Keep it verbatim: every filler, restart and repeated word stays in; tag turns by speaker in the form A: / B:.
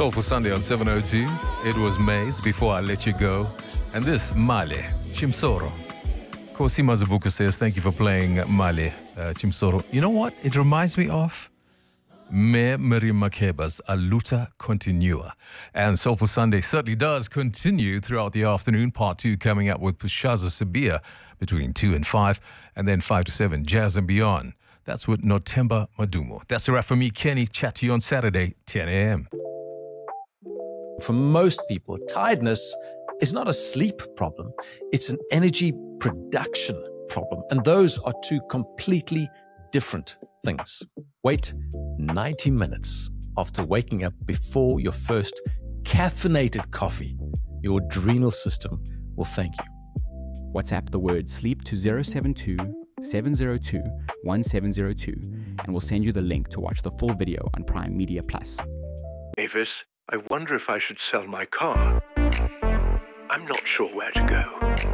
A: Soulful Sunday on seven oh two. It was Maze, Before I Let You Go. And this, Male, Chimsoro. Kosi Mazabuka says, thank you for playing Male, uh, Chimsoro. You know what? It reminds me of Me Miriam Makeba's A Luta Continua. And Soulful Sunday certainly does continue throughout the afternoon. Part two coming up with Pushaza Sabia between two and five. And then five to seven, Jazz and Beyond. That's with Notemba Madumo. That's a wrap for me, Kenny. Chat to you on Saturday, ten a.m.
B: For most people, tiredness is not a sleep problem. It's an energy production problem. And those are two completely different things. Wait ninety minutes after waking up before your first caffeinated coffee. Your adrenal system will thank you.
C: WhatsApp the word sleep to zero seven two, seven zero two, one seven zero two and we'll send you the link to watch the full video on Prime Media Plus.
D: Mavis, I wonder if I should sell my car. I'm not sure where to go.